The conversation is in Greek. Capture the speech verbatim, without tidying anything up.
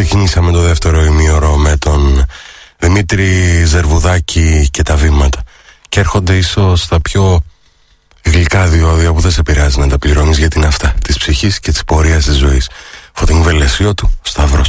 Ξεκινήσαμε το δεύτερο ημίωρο με τον Δημήτρη Ζερβουδάκη και τα βήματα. Και έρχονται ίσως τα πιο γλυκά διόδια που δεν σε πειράζει να τα πληρώνεις, γιατί είναι αυτά, της ψυχής και της πορείας της ζωής. Φωτεινή Βελεσιώτου, Σταύρος.